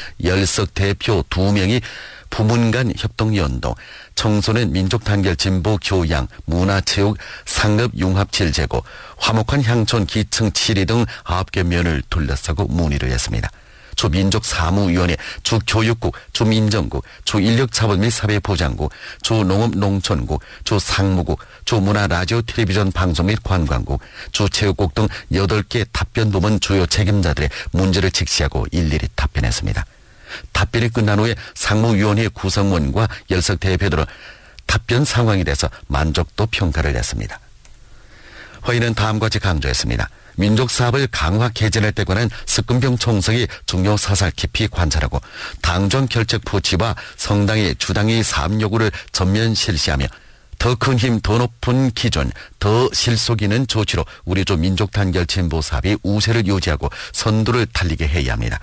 열석 대표 2명이 부문 간 협동연동, 청소년 민족단결진보 교양, 문화체육, 상업융합질제고, 화목한 향촌 기층 7위 등 9개 면을 둘러싸고 문의를 했습니다. 주민족사무위원회, 주교육국, 주민정국, 주인력자원 및 사회보장국, 주농업농촌국, 주상무국, 주문화라디오 텔레비전 방송 및 관광국, 주체육국 등 8개 답변부문 주요 책임자들의 문제를 직시하고 일일이 답변했습니다. 답변이 끝난 후에 상무위원회 구성원과 열석 대표들은 답변 상황에 대해서 만족도 평가를 했습니다. 회의는 다음과 같이 강조했습니다. 민족사업을 강화 개진할 때 관한 석근병 총석이 중요 사사를 깊이 관찰하고 당정 결책 부치와 성당의 주당의 사업 요구를 전면 실시하며 더 큰 힘, 더 높은 기준, 더 실속 있는 조치로 우리 조 민족단결진보 사업이 우세를 유지하고 선두를 달리게 해야 합니다.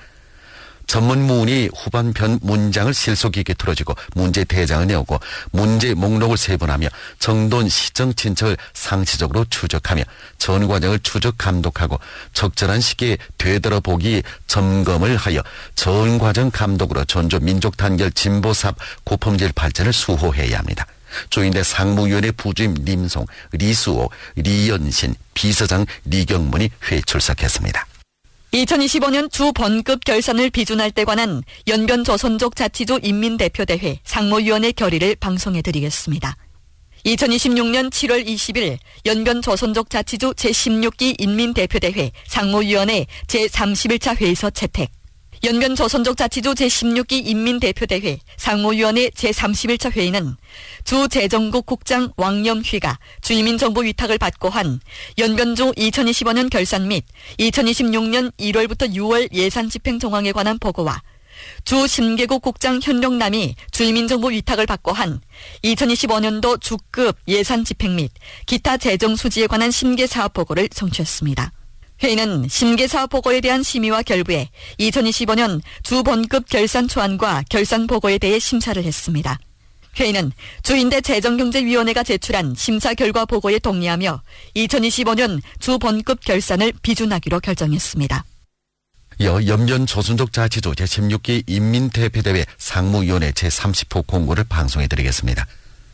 전문문의 후반편 문장을 실속 있게 틀어주고 문제 대장을 내오고 문제 목록을 세분하며 정돈 시정 친척을 상시적으로 추적하며 전 과정을 추적 감독하고 적절한 시기에 되돌아보기 점검을 하여 전 과정 감독으로 전조 민족단결 진보사업 고품질 발전을 수호해야 합니다. 조인대 상무위원회 부주임 림송, 리수호, 리연신, 비서장 리경문이 회의 출석했습니다. 2025년 주 번급 결산을 비준할 때 관한 연변조선족 자치조 인민대표대회 상무위원회 결의를 방송해드리겠습니다. 2026년 7월 20일 연변조선족 자치조 제16기 인민대표대회 상무위원회 제31차 회의서 채택. 연변조선족 자치조 제16기 인민대표대회 상무위원회 제31차 회의는 주 재정국 국장 왕영휘가 주민정보 위탁을 받고 한 연변조 2025년 결산 및 2026년 1월부터 6월 예산 집행 정황에 관한 보고와 주 심계국 국장 현룡남이 주민정보 위탁을 받고 한 2025년도 주급 예산 집행 및 기타 재정 수지에 관한 심계사업 보고를 청취했습니다. 회의는 심계사업 보고에 대한 심의와 결부에 2025년 주번급 결산 초안과 결산 보고에 대해 심사를 했습니다. 회의는 주인대 재정경제위원회가 제출한 심사 결과 보고에 동의하며 2025년 주번급 결산을 비준하기로 결정했습니다. 이어 연변조선족 자치조 제16기 인민대표대회 상무위원회 제30호 공고를 방송해드리겠습니다.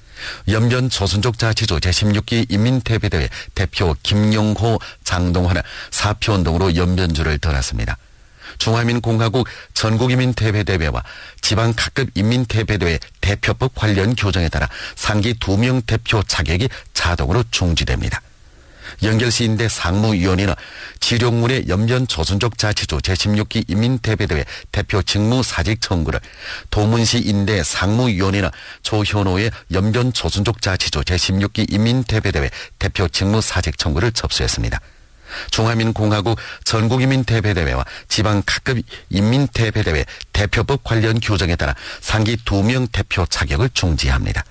연변조선족 자치조 제16기 인민대표대회 대표 김용호, 장동환은 사표운동으로 연변주를 떠났습니다. 중화민공화국 전국인민대회대회와 지방 각급 인민대회대회 대표법 관련 교정에 따라 상기 2명 대표 자격이 자동으로 중지됩니다. 연결시인대 상무위원회는 지룡문의 연변조선족 자치조 제16기 인민대표대회 대표 직무 사직 청구를, 도문시인대 상무위원회는 조현호의 연변조선족 자치조 제16기 인민대표대회 대표 직무 사직 청구를 접수했습니다. 중화민공화국 전국인민대회대회와 지방 각급 인민대회대회 대표법 관련 규정에 따라 상기 2명 대표 자격을 중지합니다.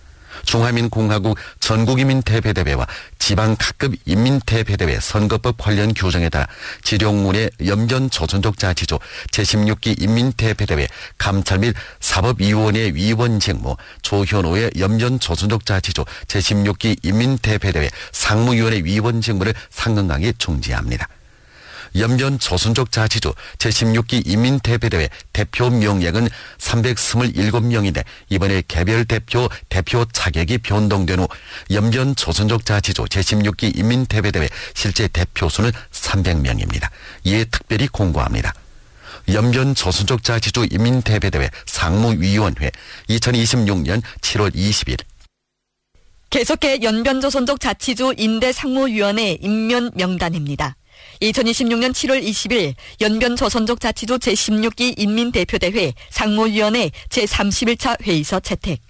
중화민공화국 전국인민대회대회와 지방 각급 인민대회대회 선거법 관련 규정에 따라 지룡문의 연변조선족 자치조 제16기 인민대회대회 감찰 및 사법위원회 위원 직무, 조현호의 연변조선족 자치조 제16기 인민대회대회 상무위원회 위원 직무를 상근강에 중지합니다. 연변조선족 자치조 제16기 인민대표대회 대표 명액은 327명인데 이번에 개별 대표 자격이 변동된 후 연변조선족 자치조 제16기 인민대표대회 실제 대표 수는 300명입니다. 이에 특별히 공고합니다. 연변조선족 자치조 인민대표대회 상무위원회 2026년 7월 20일 계속해 연변조선족 자치조 인대상무위원회 임면 명단입니다. 2026년 7월 20일 연변조선족 자치조 제16기 인민대표대회 상무위원회 제31차 회의서 채택.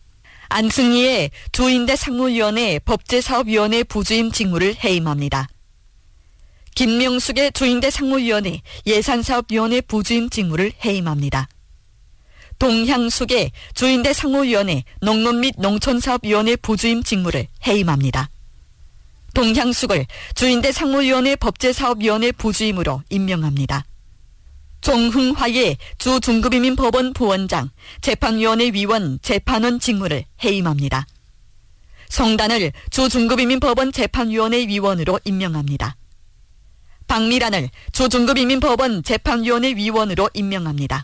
안승희의 주인대 상무위원회 법제사업위원회 부주임 직무를 해임합니다. 김명숙의 주인대 상무위원회 예산사업위원회 부주임 직무를 해임합니다. 동향숙의 주인대 상무위원회 농업 및 농촌사업위원회 부주임 직무를 해임합니다. 동향숙을 주인대 상무위원회 법제사업위원회 부주임으로 임명합니다. 종흥화의 주중급이민법원 부원장, 재판위원회 위원, 재판원 직무를 해임합니다. 성단을 주중급이민법원 재판위원회 위원으로 임명합니다. 박미란을 주중급이민법원 재판위원회 위원으로 임명합니다.